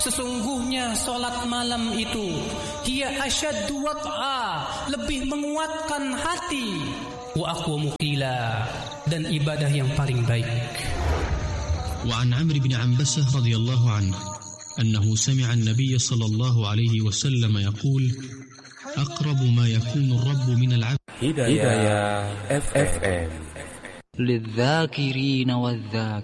Sesungguhnya solat malam itu hiya asyaddu wat'a, lebih menguatkan hati, wa aqwamu qila, dan ibadah yang paling baik. Wa an Amr bin Ambasah radhiyallahu anhu annahu sami'a an-nabiy sallallahu alaihi wasallam yaqul aqrabu ma yakunu ar-rabb min al-'abd Hidayah FM. للذاكرين والذاكرات